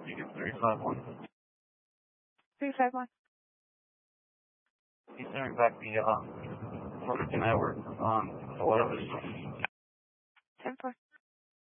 You get 351. 351. He's sending back the Republican network on whatever.